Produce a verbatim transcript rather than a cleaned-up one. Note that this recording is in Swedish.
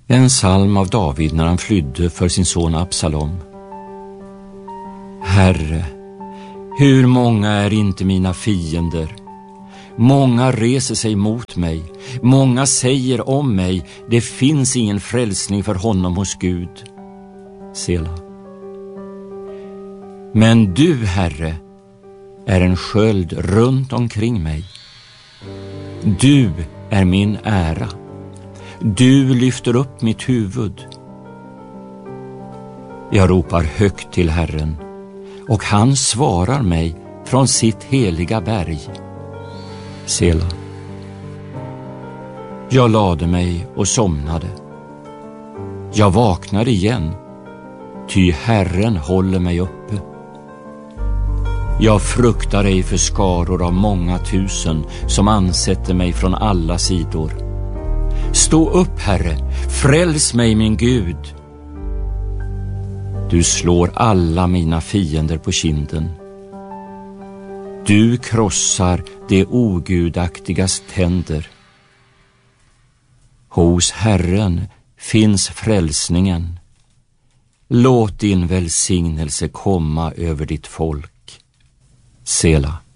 En psalm av David när han flydde för sin son Absalom. Herre, hur många är inte mina fiender? Många reser sig mot mig. Många säger om mig, det finns ingen frälsning för honom hos Gud. Sela. Men du, Herre, är en sköld runt omkring mig. Du är min ära. Du lyfter upp mitt huvud. Jag ropar högt till Herren, och han svarar mig från sitt heliga berg. Sela. Jag lade mig och somnade. Jag vaknar igen, ty Herren håller mig uppe. Jag fruktar ej för skaror av många tusen som ansätter mig från alla sidor. Stå upp, Herre, fräls mig, min Gud. Du slår alla mina fiender på kinden. Du krossar det ogudaktigas tänder. Hos Herren finns frälsningen. Låt din välsignelse komma över ditt folk. Sela.